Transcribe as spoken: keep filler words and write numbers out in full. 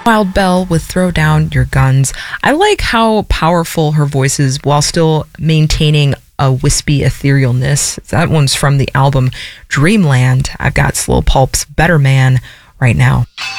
Wild Bell with Throw Down Your Guns. I like how powerful her voice is while still maintaining a wispy etherealness. That one's from the album Dreamland. I've got Slow Pulp's Better Man right now.